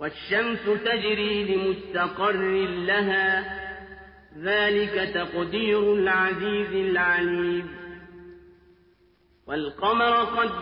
والشمس تجري لمستقر لها ذلك تقدير العزيز العليم والقمر